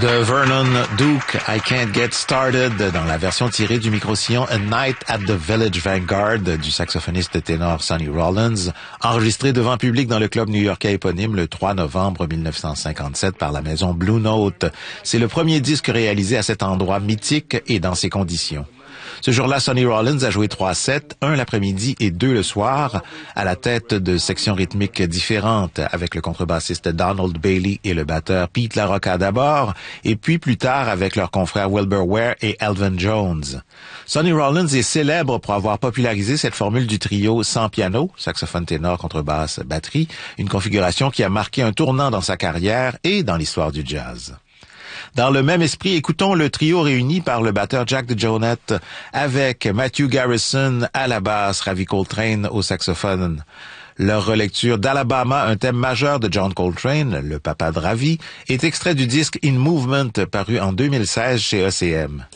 De Vernon Duke, I Can't Get Started, dans la version tirée du micro-sillon A Night at the Village Vanguard du saxophoniste ténor Sonny Rollins, enregistré devant public dans le club new-yorkais éponyme le 3 novembre 1957 par la maison Blue Note. C'est le premier disque réalisé à cet endroit mythique et dans ces conditions. Ce jour-là, Sonny Rollins a joué 3 sets, un l'après-midi et 2 le soir, à la tête de sections rythmiques différentes, avec le contrebassiste Donald Bailey et le batteur Pete LaRocca d'abord, et puis plus tard avec leurs confrères Wilbur Ware et Elvin Jones. Sonny Rollins est célèbre pour avoir popularisé cette formule du trio sans piano, saxophone ténor, contrebasse, batterie, une configuration qui a marqué un tournant dans sa carrière et dans l'histoire du jazz. Dans le même esprit, écoutons le trio réuni par le batteur Jack DeJohnette avec Matthew Garrison à la basse, Ravi Coltrane au saxophone. Leur relecture d'Alabama, un thème majeur de John Coltrane, le papa de Ravi, est extrait du disque In Movement paru en 2016 chez ECM.